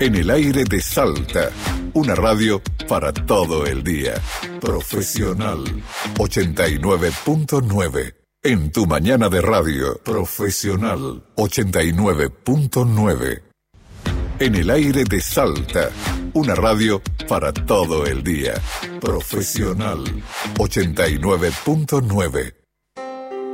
En el aire de Salta, una radio para todo el día. Profesional 89.9. En tu mañana de radio, Profesional 89.9. En el aire de Salta, una radio para todo el día. Profesional 89.9.